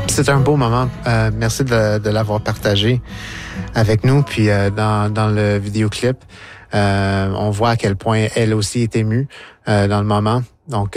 C'est un beau moment. Merci de l'avoir partagé avec nous. Puis dans le vidéoclip, on voit à quel point elle aussi est émue dans le moment. Donc,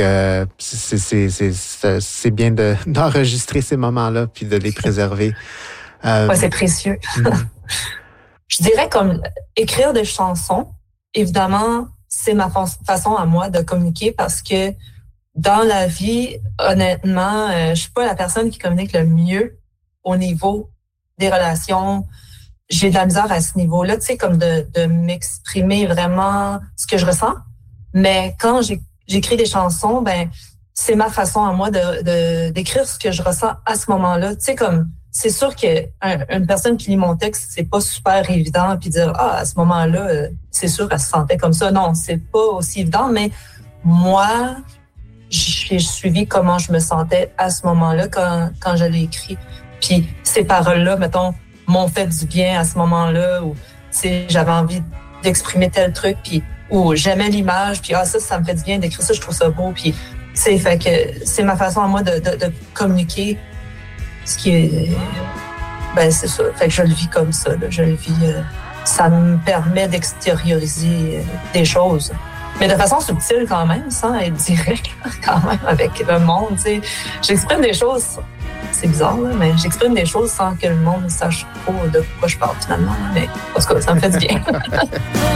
c'est bien d'enregistrer ces moments-là puis de les préserver. Ouais, c'est précieux. Je dirais comme écrire des chansons, évidemment, c'est ma façon à moi de communiquer parce que dans la vie, honnêtement, je suis pas la personne qui communique le mieux au niveau des relations. J'ai de la misère à ce niveau-là, tu sais, comme de m'exprimer vraiment ce que je ressens. Mais quand j'écris des chansons, ben c'est ma façon à moi d'écrire ce que je ressens à ce moment-là. Tu sais, comme c'est sûr qu'une personne qui lit mon texte, c'est pas super évident puis dire à ce moment-là, c'est sûr qu'elle se sentait comme ça. Non, c'est pas aussi évident, mais moi, j'ai suivi comment je me sentais à ce moment-là quand je l'ai écrit. Puis ces paroles-là, mettons, m'ont fait du bien à ce moment-là où j'avais envie d'exprimer tel truc, puis ou j'aimais l'image, puis ça me fait du bien d'écrire ça, je trouve ça beau, puis fait que c'est ma façon à moi de communiquer ce qui est c'est ça. Fait que je le vis comme ça, là. Je le vis, ça me permet d'extérioriser des choses. Mais de façon subtile quand même, sans être direct quand même avec le monde. T'sais. J'exprime des choses, c'est bizarre, là, mais j'exprime des choses sans que le monde sache trop de quoi je parle finalement. Mais en tout cas, ça me fait du bien.